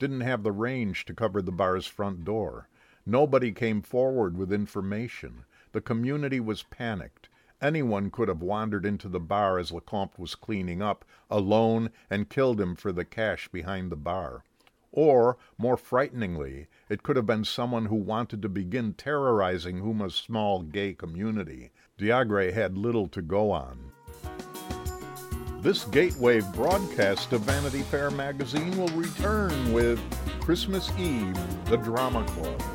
didn't have the range to cover the bar's front door. Nobody came forward with information. The community was panicked. Anyone could have wandered into the bar as Lecomte was cleaning up, alone, and killed him for the cash behind the bar. Or, more frighteningly, it could have been someone who wanted to begin terrorizing Huma's small gay community. Diagre had little to go on. This Gateway broadcast of Vanity Fair magazine will return with Christmas Eve, the Drama Club.